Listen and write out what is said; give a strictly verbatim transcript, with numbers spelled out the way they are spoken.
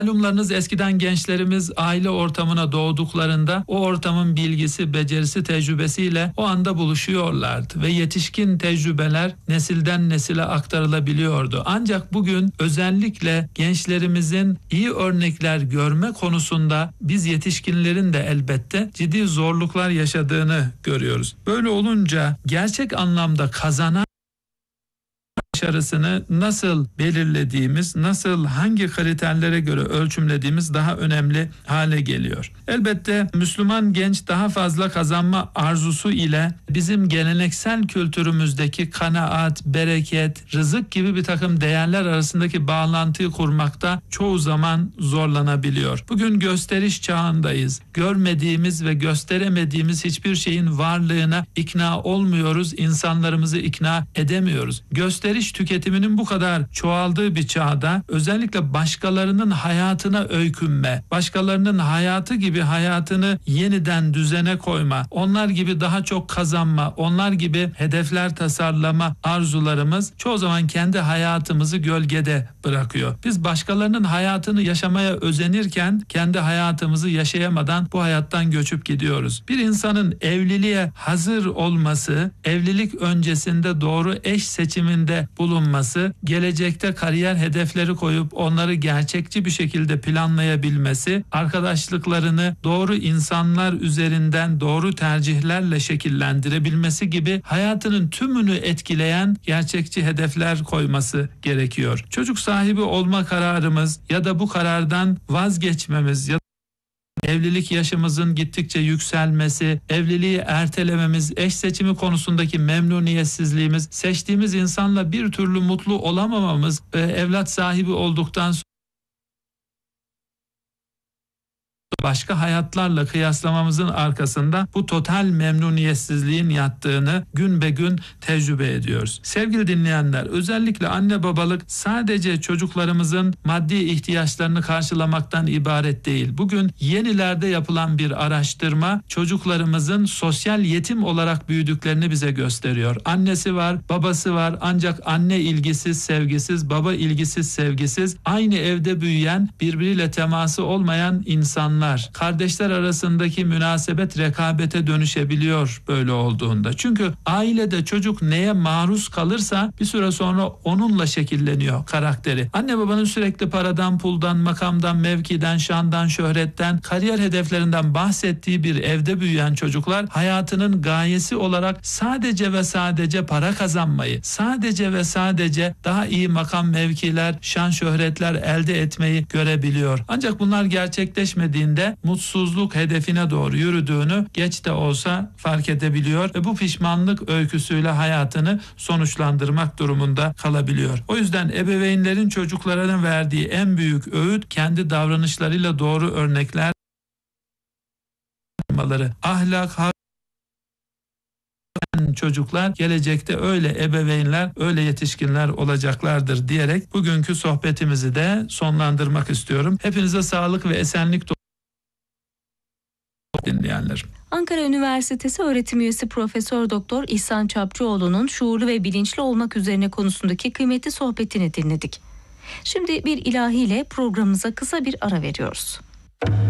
Malumlarınız eskiden gençlerimiz aile ortamına doğduklarında o ortamın bilgisi, becerisi, tecrübesiyle o anda buluşuyorlardı ve yetişkin tecrübeler nesilden nesile aktarılabiliyordu. Ancak bugün özellikle gençlerimizin iyi örnekler görme konusunda biz yetişkinlerin de elbette ciddi zorluklar yaşadığını görüyoruz. Böyle olunca gerçek anlamda kazanan başarısını nasıl belirlediğimiz, nasıl hangi kriterlere göre ölçümlediğimiz daha önemli hale geliyor. Elbette Müslüman genç daha fazla kazanma arzusu ile bizim geleneksel kültürümüzdeki kanaat, bereket, rızık gibi bir takım değerler arasındaki bağlantıyı kurmakta çoğu zaman zorlanabiliyor. Bugün gösteriş çağındayız. Görmediğimiz ve gösteremediğimiz hiçbir şeyin varlığına ikna olmuyoruz, insanlarımızı ikna edemiyoruz. Gösteriş tüketiminin bu kadar çoğaldığı bir çağda özellikle başkalarının hayatına öykünme, başkalarının hayatı gibi hayatını yeniden düzene koyma, onlar gibi daha çok kazanma, onlar gibi hedefler tasarlama arzularımız çoğu zaman kendi hayatımızı gölgede bırakıyor. Biz başkalarının hayatını yaşamaya özenirken kendi hayatımızı yaşayamadan bu hayattan göçüp gidiyoruz. Bir insanın evliliğe hazır olması, evlilik öncesinde doğru eş seçiminde bulunması, gelecekte kariyer hedefleri koyup onları gerçekçi bir şekilde planlayabilmesi, arkadaşlıklarını doğru insanlar üzerinden doğru tercihlerle şekillendirebilmesi gibi hayatının tümünü etkileyen gerçekçi hedefler koyması gerekiyor. Çocuk sahibi olma kararımız ya da bu karardan vazgeçmemiz ya evlilik yaşımızın gittikçe yükselmesi, evliliği ertelememiz, eş seçimi konusundaki memnuniyetsizliğimiz, seçtiğimiz insanla bir türlü mutlu olamamamız, evlat sahibi olduktan sonra başka hayatlarla kıyaslamamızın arkasında bu total memnuniyetsizliğin yattığını gün be gün tecrübe ediyoruz. Sevgili dinleyenler, özellikle anne babalık sadece çocuklarımızın maddi ihtiyaçlarını karşılamaktan ibaret değil. Bugün yenilerde yapılan bir araştırma çocuklarımızın sosyal yetim olarak büyüdüklerini bize gösteriyor. Annesi var, babası var ancak anne ilgisiz, sevgisiz, baba ilgisiz, sevgisiz, aynı evde büyüyen, birbiriyle teması olmayan insanlar. Kardeşler arasındaki münasebet rekabete dönüşebiliyor böyle olduğunda. Çünkü ailede çocuk neye maruz kalırsa bir süre sonra onunla şekilleniyor karakteri. Anne babanın sürekli paradan, puldan, makamdan, mevkiden, şandan, şöhretten, kariyer hedeflerinden bahsettiği bir evde büyüyen çocuklar hayatının gayesi olarak sadece ve sadece para kazanmayı, sadece ve sadece daha iyi makam, mevkiler, şan, şöhretler elde etmeyi görebiliyor. Ancak bunlar gerçekleşmediğinde mutsuzluk hedefine doğru yürüdüğünü geç de olsa fark edebiliyor ve bu pişmanlık öyküsüyle hayatını sonuçlandırmak durumunda kalabiliyor. O yüzden ebeveynlerin çocuklarına verdiği en büyük öğüt kendi davranışlarıyla doğru örnekler olmaları. Ahlak, hak çocuklar gelecekte öyle ebeveynler, öyle yetişkinler olacaklardır diyerek bugünkü sohbetimizi de sonlandırmak istiyorum. Hepinize sağlık ve esenlik dinleyenler. Ankara Üniversitesi öğretim üyesi Profesör Doktor İhsan Çapçıoğlu'nun şuurlu ve bilinçli olmak üzerine konusundaki kıymetli sohbetini dinledik. Şimdi bir ilahiyle programımıza kısa bir ara veriyoruz.